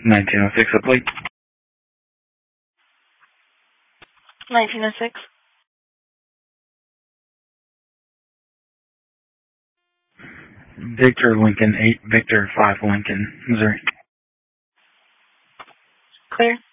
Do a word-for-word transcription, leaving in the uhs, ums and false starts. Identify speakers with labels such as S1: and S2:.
S1: nineteen oh six, a plate.
S2: nineteen oh six.
S1: Victor Lincoln eight, Victor five Lincoln, Missouri.
S2: Clear.